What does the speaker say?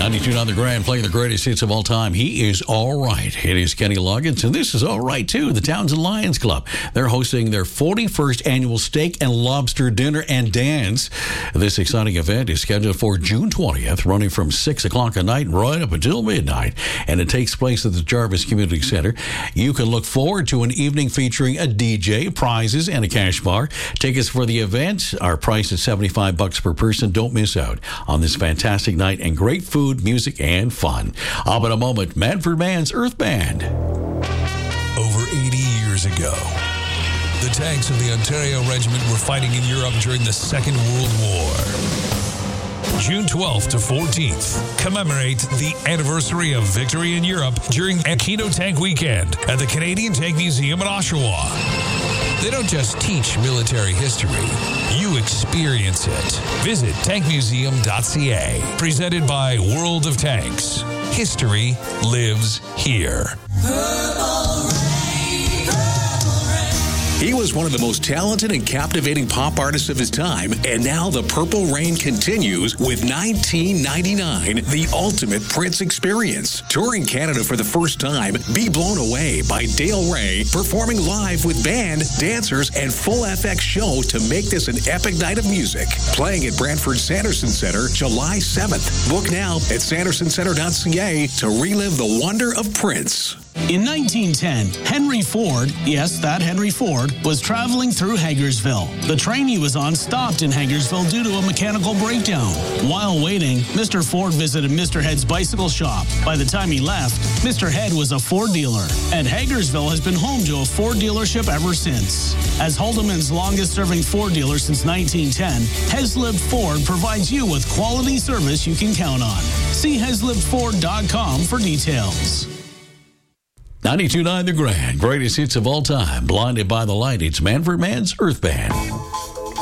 92 on the Grand, playing the greatest hits of all time. He is all right. It is Kenny Loggins, and this is all right, too. The Townsend Lions Club. They're hosting their 41st annual steak and lobster dinner and dance. This exciting event is scheduled for June 20th, running from 6 o'clock at night right up until midnight, and it takes place at the Jarvis Community Center. You can look forward to an evening featuring a DJ, prizes, and a cash bar. Tickets for the event are priced at $75 per person. Don't miss out on this fantastic night and great food, music, and fun. Up in a moment, Manfred Mann's Earth Band. Over 80 years ago, the tanks of the Ontario Regiment were fighting in Europe during the Second World War. June 12th to 14th, commemorate the anniversary of victory in Europe during Aquino Tank Weekend at the Canadian Tank Museum in Oshawa. They don't just teach military history, you experience it. Visit tankmuseum.ca. Presented by World of Tanks. History lives here. He was one of the most talented and captivating pop artists of his time, and now the Purple Rain continues with 1999, the ultimate Prince experience. Touring Canada for the first time, be blown away by Dale Ray performing live with band, dancers, and full FX show to make this an epic night of music. Playing at Brantford Sanderson Center July 7th. Book now at sandersoncentre.ca to relive the wonder of Prince. In 1910, Henry Ford, yes, that Henry Ford, was traveling through Hagersville. The train he was on stopped in Hagersville due to a mechanical breakdown. While waiting, Mr. Ford visited Mr. Head's bicycle shop. By the time he left, Mr. Head was a Ford dealer, and Hagersville has been home to a Ford dealership ever since. As Haldeman's longest-serving Ford dealer since 1910, Heslip Ford provides you with quality service you can count on. See heslipford.com for details. 92.9 The Grand, greatest hits of all time. Blinded by the light, it's Manfred Mann's Earth Band.